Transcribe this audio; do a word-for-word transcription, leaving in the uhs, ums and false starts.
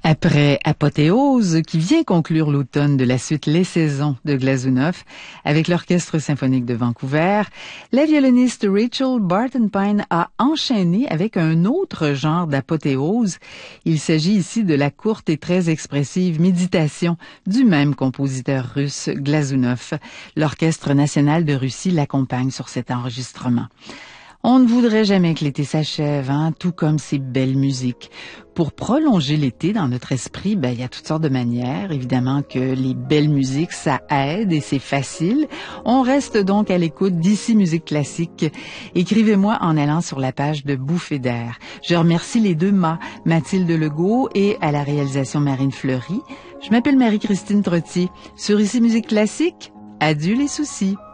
Après Apothéose, qui vient conclure l'automne de la suite Les Saisons de Glazunov, avec l'Orchestre symphonique de Vancouver, la violoniste Rachel Barton-Pine a enchaîné avec un autre genre d'apothéose. Il s'agit ici de la courte et très expressive méditation du même compositeur russe Glazunov. L'Orchestre national de Russie l'accompagne sur cet enregistrement. On ne voudrait jamais que l'été s'achève, hein, tout comme ces belles musiques. Pour prolonger l'été dans notre esprit, ben, il y a toutes sortes de manières. Évidemment que les belles musiques, ça aide et c'est facile. On reste donc à l'écoute d'Ici Musique Classique. Écrivez-moi en allant sur la page de Bouffée d'air. Je remercie les deux mâts, Mathilde Legault et à la réalisation Marine Fleury. Je m'appelle Marie-Christine Trottier. Sur Ici Musique Classique, adieu les soucis.